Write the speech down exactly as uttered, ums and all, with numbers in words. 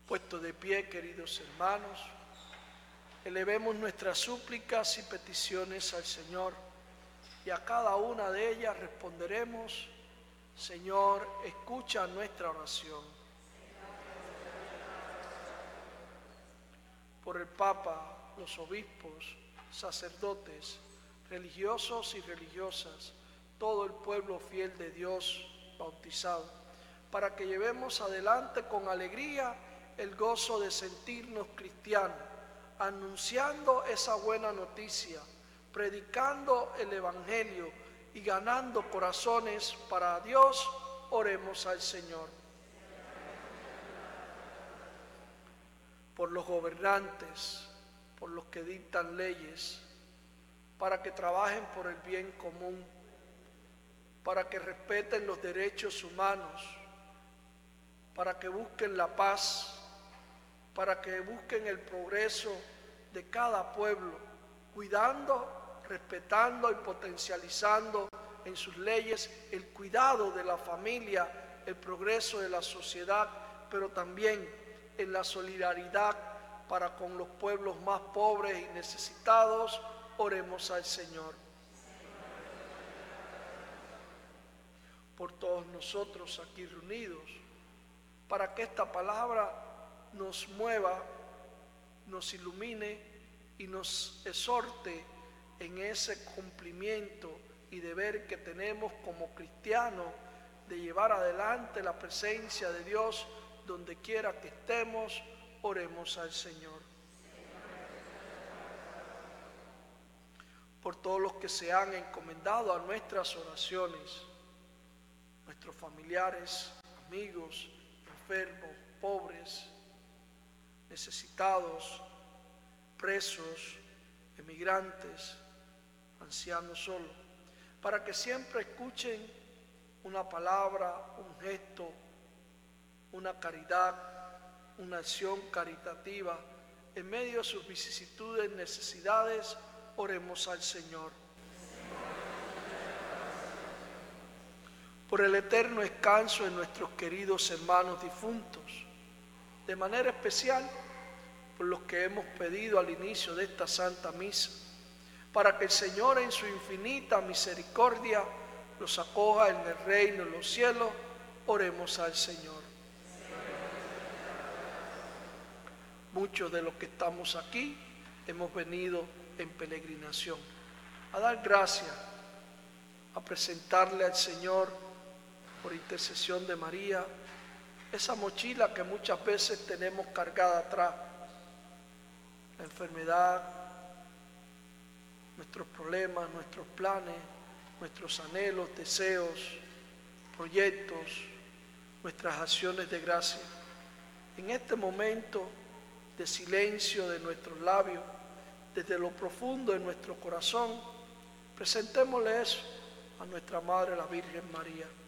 Puesto de pie, queridos hermanos, elevemos nuestras súplicas y peticiones al Señor, y a cada una de ellas responderemos: Señor, escucha nuestra oración. Por el Papa, los obispos, sacerdotes, religiosos y religiosas, todo el pueblo fiel de Dios bautizado, para que llevemos adelante con alegría el gozo de sentirnos cristianos, anunciando esa buena noticia, predicando el Evangelio y ganando corazones para Dios. Oremos al Señor. Por los gobernantes, por los que dictan leyes, para que trabajen por el bien común, para que respeten los derechos humanos, para que busquen la paz, para que busquen el progreso de cada pueblo, cuidando, respetando y potencializando en sus leyes el cuidado de la familia, el progreso de la sociedad, pero también en la solidaridad para con los pueblos más pobres y necesitados. Oremos al Señor. Por todos nosotros aquí reunidos, para que esta palabra nos mueva, nos ilumine y nos exhorte en ese cumplimiento y deber que tenemos como cristianos de llevar adelante la presencia de Dios donde quiera que estemos. Oremos al Señor. Por todos los que se han encomendado a nuestras oraciones, nuestros familiares, amigos, enfermos, pobres, necesitados, presos, emigrantes, ancianos solos, para que siempre escuchen una palabra, un gesto, una caridad, una acción caritativa en medio de sus vicisitudes, necesidades. Oremos al Señor. Por el eterno descanso de nuestros queridos hermanos difuntos, de manera especial por los que hemos pedido al inicio de esta Santa Misa, para que el Señor en su infinita misericordia los acoja en el reino de los cielos. Oremos al Señor. Muchos de los que estamos aquí hemos venido en peregrinación a dar gracias, a presentarle al Señor, por intercesión de María, esa mochila que muchas veces tenemos cargada atrás, la enfermedad, nuestros problemas, nuestros planes, nuestros anhelos, deseos, proyectos, nuestras acciones de gracia. En este momento de silencio de nuestros labios, desde lo profundo de nuestro corazón, presentémosle eso a nuestra Madre, la Virgen María.